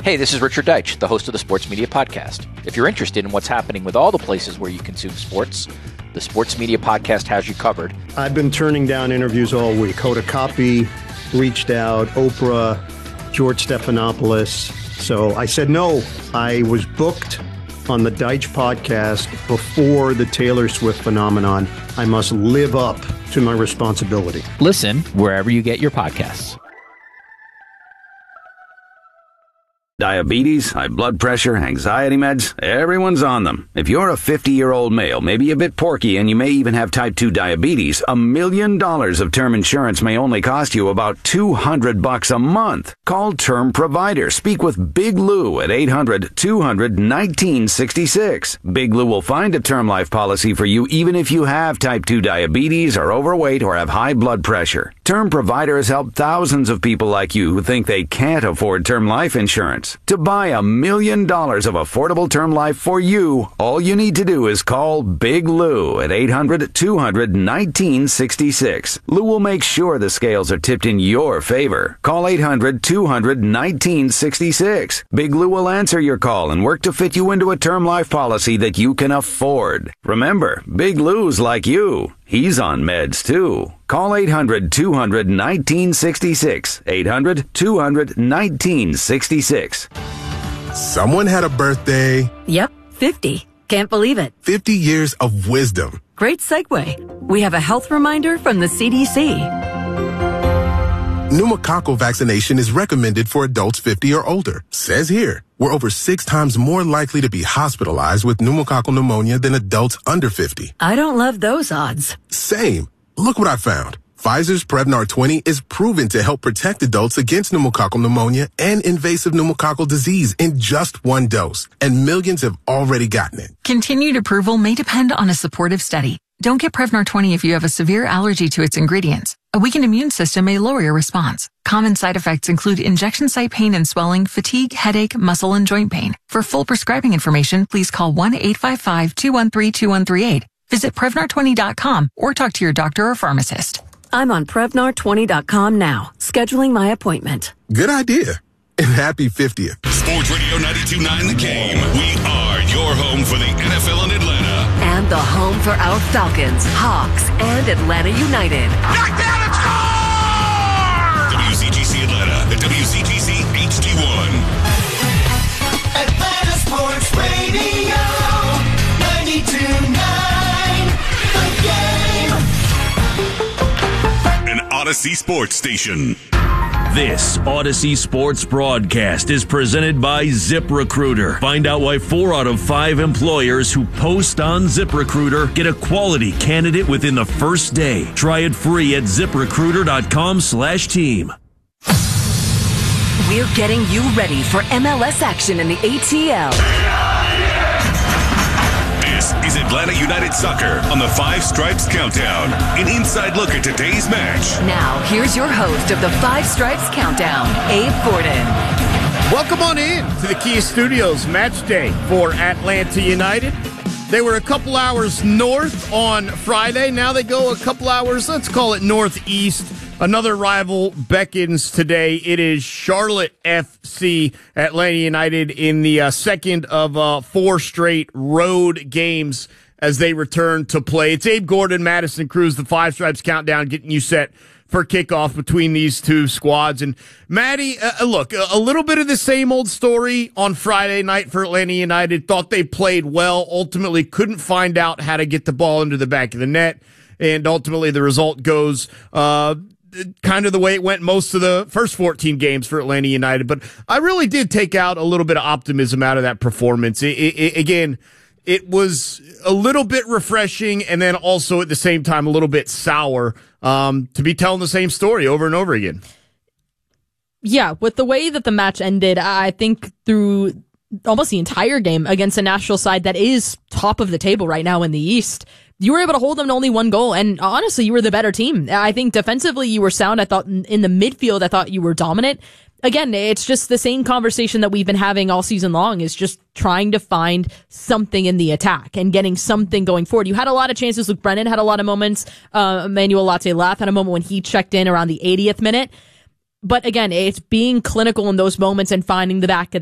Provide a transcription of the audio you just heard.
Hey, this is Richard Deitch, the host of the Sports Media Podcast. If you're interested in what's happening with all the places where you consume sports, the Sports Media Podcast has you covered. I've been turning down interviews all week. Hoda Kotb reached out, Oprah, George Stephanopoulos. So I said no. I was booked on the Deitch podcast before the Taylor Swift phenomenon. I must live up to my responsibility. Listen wherever you get your podcasts. Diabetes, high blood pressure, anxiety meds, everyone's on them. If you're a 50-year-old male, maybe a bit porky, and you may even have type 2 diabetes, $1 million of term insurance may only cost you about $200 a month. Call Term Provider. Speak with Big Lou at 800-200-1966. Big Lou will find a term life policy for you even if you have type 2 diabetes, are overweight, or have high blood pressure. Term Provider has helped thousands of people like you who think they can't afford term life insurance. To buy $1 million of affordable term life for you, all you need to do is call Big Lou at 800-200-1966. Lou will make sure the scales are tipped in your favor. Call 800-200-1966. Big Lou will answer your call and work to fit you into a term life policy that you can afford. Remember, Big Lou's like you. He's on meds, too. Call 800-200-1966. 800-200-1966. Someone had a birthday. Yep, 50. Can't believe it. 50 years of wisdom. Great segue. We have a health reminder from the CDC. Pneumococcal vaccination is recommended for adults 50 or older. Says here, we're over 6 times more likely to be hospitalized with pneumococcal pneumonia than adults under 50. I don't love those odds. Same. Look what I found. Pfizer's Prevnar 20 is proven to help protect adults against pneumococcal pneumonia and invasive pneumococcal disease in just 1 dose. And millions have already gotten it. Continued approval may depend on a supportive study. Don't get Prevnar 20 if you have a severe allergy to its ingredients. A weakened immune system may lower your response. Common side effects include injection site pain and swelling, fatigue, headache, muscle, and joint pain. For full prescribing information, please call 1-855-213-2138. Visit Prevnar20.com or talk to your doctor or pharmacist. I'm on Prevnar20.com now, scheduling my appointment. Good idea. And happy 50th. Sports Radio 92.9 The Game. We are your home for the NFL in Atlanta. And the home for our Falcons, Hawks, and Atlanta United. Knock down and score! WCGC Atlanta, the WCGC HD1. Atlanta Sports Radio 92.9 The Game. An Odyssey Sports Station. This Odyssey Sports broadcast is presented by ZipRecruiter. Find out why 4 out of 5 employers who post on ZipRecruiter get a quality candidate within the first day. Try it free at ZipRecruiter.com/team. We're getting you ready for MLS action in the ATL. This is Atlanta United Soccer on the Five Stripes Countdown. An inside look at today's match. Now, here's your host of the Five Stripes Countdown, Abe Gordon. Welcome on in to the Kia Studios match day for Atlanta United. They were a couple hours north on Friday. Now they go a couple hours, let's call it northeast. Another rival beckons today. It is Charlotte FC, Atlanta United, in the second of 4 straight road games as they return to play. It's Abe Gordon, Madison Cruz, the Five Stripes Countdown, getting you set for kickoff between these two squads. And Maddie, look, a little bit of the same old story on Friday night for Atlanta United. Thought they played well, ultimately couldn't find out how to get the ball into the back of the net, and ultimately the result goes kind of the way it went most of the first 14 games for Atlanta United. But I really did take out a little bit of optimism out of that performance. Again, it was a little bit refreshing, and then also at the same time a little bit sour to be telling the same story over and over again. Yeah, with the way that the match ended, I think through almost the entire game against a Nashville side that is top of the table right now in the East, you were able to hold them to only 1 goal, and honestly, you were the better team. I think defensively you were sound. I thought in the midfield, I thought you were dominant. Again, it's just the same conversation that we've been having all season long, is just trying to find something in the attack and getting something going forward. You had a lot of chances. Luke Brennan had a lot of moments. Emmanuel Latte-Lath had a moment when he checked in around the 80th minute. But again, it's being clinical in those moments and finding the back of